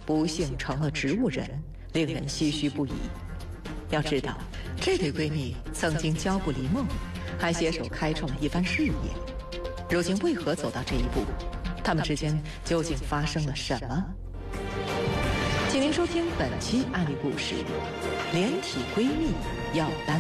不幸成了植物人，令人唏嘘不已。要知道，这对闺蜜曾经交不离梦，还携手开创了一番事业。如今为何走到这一步？她们之间究竟发生了什么？请您收听本期案例故事：连体闺蜜要担